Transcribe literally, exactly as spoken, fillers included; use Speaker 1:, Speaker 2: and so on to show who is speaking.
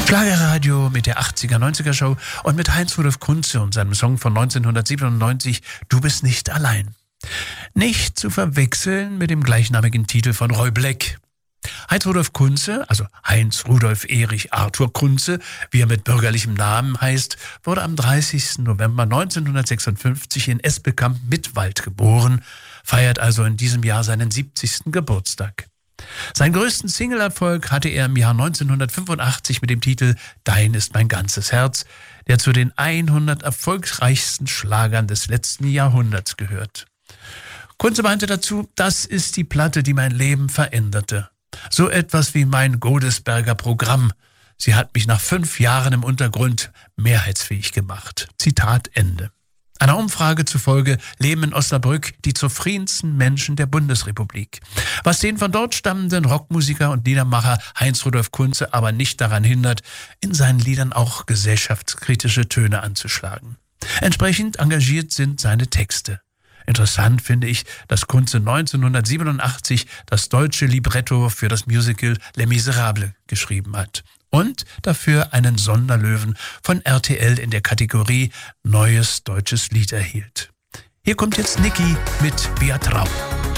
Speaker 1: Schlagerradio mit der achtziger, neunziger Show und mit Heinz-Rudolf Kunze und seinem Song von neunzehnhundertsiebenundneunzig Du bist nicht allein. Nicht zu verwechseln mit dem gleichnamigen Titel von Roy Black. Heinz-Rudolf Kunze, also Heinz-Rudolf Erich Arthur Kunze, wie er mit bürgerlichem Namen heißt, wurde am dreißigsten November neunzehnhundertsechsundfünfzig in Esbekamp-Mittwald geboren, feiert also in diesem Jahr seinen siebzigsten Geburtstag. Seinen größten Single-Erfolg hatte er im Jahr neunzehnhundertfünfundachtzig mit dem Titel Dein ist mein ganzes Herz, der zu den hundert erfolgreichsten Schlagern des letzten Jahrhunderts gehört. Kunze meinte dazu, das ist die Platte, die mein Leben veränderte. So etwas wie mein Godesberger Programm. Sie hat mich nach fünf Jahren im Untergrund mehrheitsfähig gemacht. Zitat Ende. Einer Umfrage zufolge leben in Osnabrück die zufriedensten Menschen der Bundesrepublik. Was den von dort stammenden Rockmusiker und Liedermacher Heinz-Rudolf Kunze aber nicht daran hindert, in seinen Liedern auch gesellschaftskritische Töne anzuschlagen. Entsprechend engagiert sind seine Texte. Interessant finde ich, dass Kunze neunzehnhundertsiebenundachtzig das deutsche Libretto für das Musical Les Miserables geschrieben hat und dafür einen Sonderlöwen von R T L in der Kategorie Neues deutsches Lied erhielt. Hier kommt jetzt Niki mit Via Traum.